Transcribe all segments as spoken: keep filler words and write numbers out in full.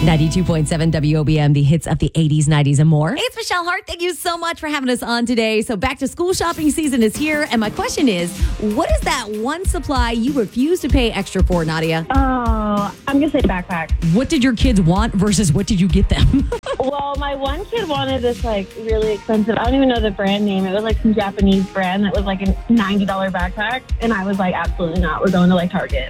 ninety-two point seven W O B M, the hits of the eighties, nineties, and more. Hey, it's Michelle Hart. Thank you so much for having us on today. So back to school shopping season is here. And my question is, what is that one supply you refuse to pay extra for, Nadia? Oh, I'm going to say backpack. What did your kids want versus what did you get them? Well, my one kid wanted this, like, really expensive, I don't even know the brand name. It was, like, some Japanese brand that was, like, a ninety dollars backpack. And I was like, absolutely not. We're going to, like, Target.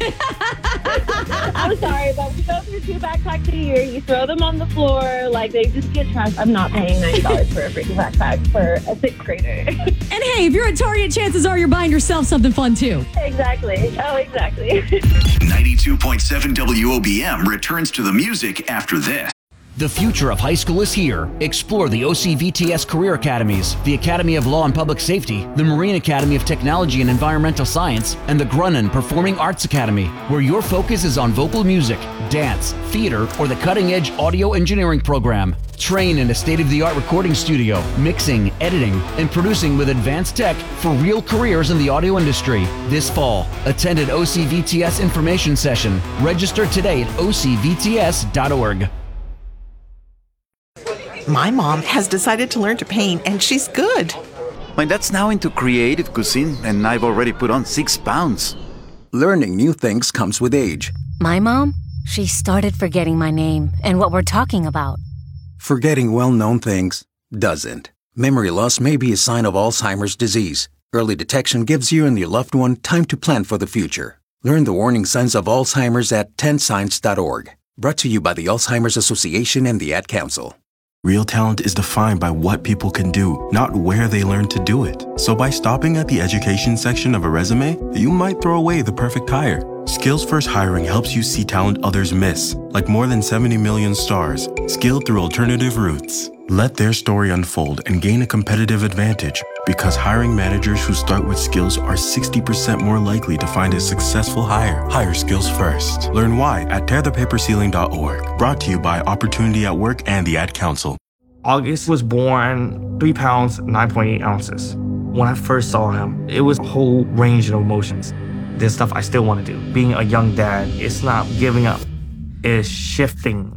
I'm sorry, but we go through two backpacks a year. You throw them on the floor. Like, they just get trashed. I'm not paying ninety dollars for a freaking backpack for a sixth grader. And hey, if you're at Target, chances are you're buying yourself something fun, too. Exactly. Oh, exactly. ninety-two point seven W O B M returns to the music after this. The future of high school is here. Explore the O C V T S Career Academies, the Academy of Law and Public Safety, the Marine Academy of Technology and Environmental Science, and the Grunin Performing Arts Academy, where your focus is on vocal music, dance, theater, or the cutting-edge audio engineering program. Train in a state-of-the-art recording studio, mixing, editing, and producing with advanced tech for real careers in the audio industry. This fall, attend an O C V T S information session. Register today at O C V T S dot org. My mom has decided to learn to paint, and she's good. My dad's now into creative cuisine, and I've already put on six pounds. Learning new things comes with age. My mom, she started forgetting my name and what we're talking about. Forgetting well-known things doesn't. Memory loss may be a sign of Alzheimer's disease. Early detection gives you and your loved one time to plan for the future. Learn the warning signs of Alzheimer's at ten signs dot org. Brought to you by the Alzheimer's Association and the Ad Council. Real talent is defined by what people can do, not where they learn to do it. So by stopping at the education section of a resume, you might throw away the perfect hire. Skills First Hiring helps you see talent others miss, like more than seventy million stars, skilled through alternative routes. Let their story unfold and gain a competitive advantage, because hiring managers who start with skills are sixty percent more likely to find a successful hire. Hire skills first. Learn why at tear the paper ceiling dot org. Brought to you by Opportunity at Work and the Ad Council. August was born three pounds, nine point eight ounces. When I first saw him, it was a whole range of emotions. There's stuff I still want to do. Being a young dad, it's not giving up. It's shifting.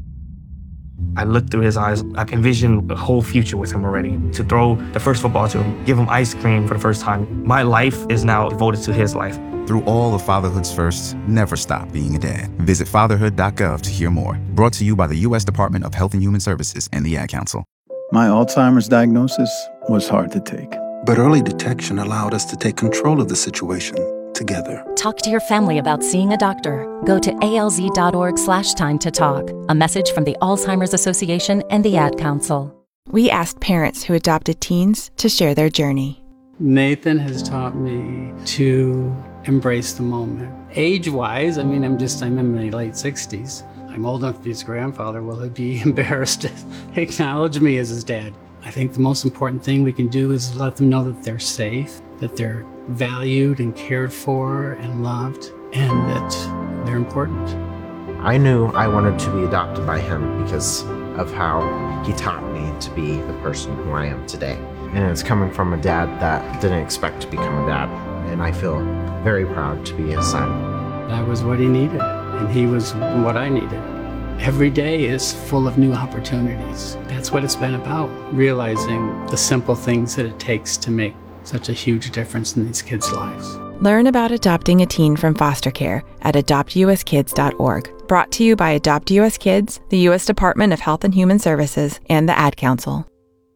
I looked through his eyes. I envisioned a whole future with him already. To throw the first football to him, give him ice cream for the first time. My life is now devoted to his life. Through all of fatherhood's firsts, never stop being a dad. Visit fatherhood dot gov to hear more. Brought to you by the U S Department of Health and Human Services and the Ad Council. My Alzheimer's diagnosis was hard to take. But early detection allowed us to take control of the situation together. Talk to your family about seeing a doctor. Go to A L Z dot org slash time to talk. A message from the Alzheimer's Association and the Ad Council. We asked parents who adopted teens to share their journey. Nathan has taught me to embrace the moment. Age-wise, I mean, I'm just, I'm in my late sixties. I'm old enough to be his grandfather. Will he be embarrassed to acknowledge me as his dad? I think the most important thing we can do is let them know that they're safe, that they're valued and cared for and loved, and that they're important. I knew I wanted to be adopted by him because of how he taught me to be the person who I am today. And it's coming from a dad that didn't expect to become a dad, and I feel very proud to be his son. That was what he needed, and he was what I needed. Every day is full of new opportunities. That's what it's been about, realizing the simple things that it takes to make such a huge difference in these kids' lives. Learn about adopting a teen from foster care at adopt U S kids dot org. Brought to you by Adopt U S Kids, the U S Department of Health and Human Services, and the Ad Council.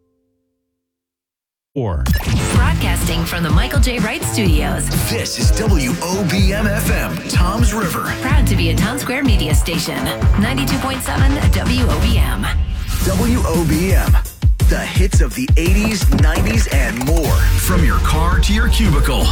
Or broadcasting from the Michael J. Wright Studios. This is W O B M F M, Toms River. Proud to be a Town Square media station. ninety-two point seven W O B M. W O B M. The hits of the eighties, nineties, and more. From your car to your cubicle.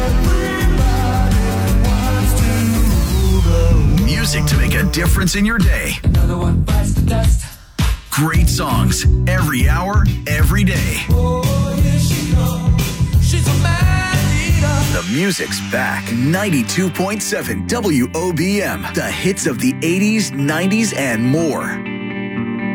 Music to make a difference in your day. Another one bites the dust. Great songs every hour, every day. Oh, here she goes. She's a man eater. The music's back. ninety-two point seven W O B M. The hits of the eighties, nineties, and more.